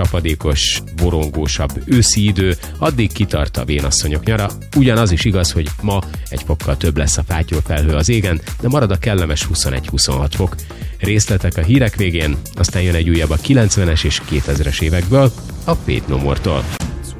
csapadékos, borongósabb őszi idő, addig kitart a vénasszonyok nyara. Ugyanaz is igaz, hogy ma egy fokkal több lesz a fátyolfelhő az égen, de marad a kellemes 21-26 fok. Részletek a hírek végén, aztán jön egy újabb a 90-es és 2000-es évekből, a Faith No More-tól.